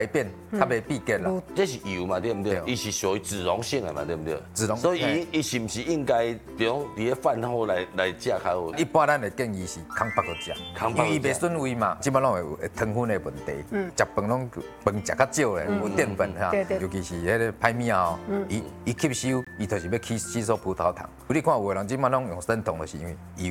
会变，较袂闭结啦。 这是油嘛，对不对？ 对伊是属于脂溶性的嘛，对不对？ 脂溶所嘿以伊是不是应该，比如伫咧饭后来食较好？ 一般咱的建议是空腹去食， 空腹去食因为伊袂损胃嘛，基本拢会有糖分的问题。食饭拢饭食较少的，有淀粉哈对对， 尤其是迄个歹面哦，伊吸收，伊就是要吸收葡萄糖。你看有的人即摆拢用生酮，就是因为伊